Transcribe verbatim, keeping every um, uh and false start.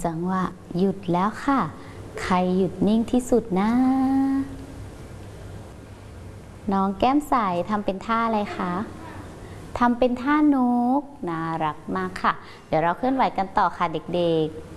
จังหวะหยุดแล้วค่ะใครหยุดนิ่งที่สุดนะน้องแก้มใสทำเป็นท่าอะไรคะทำเป็นท่านกน่ารักมากค่ะเดี๋ยวเราเคลื่อนไหวกันต่อค่ะเด็กๆ